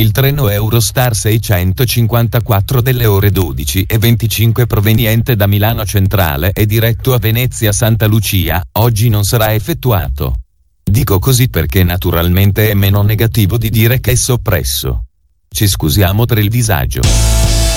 il treno Eurostar 654 delle ore 12:25 proveniente da Milano Centrale e diretto a Venezia Santa Lucia, oggi non sarà effettuato. Dico così perché naturalmente è meno negativo di dire che è soppresso. Ci scusiamo per il disagio.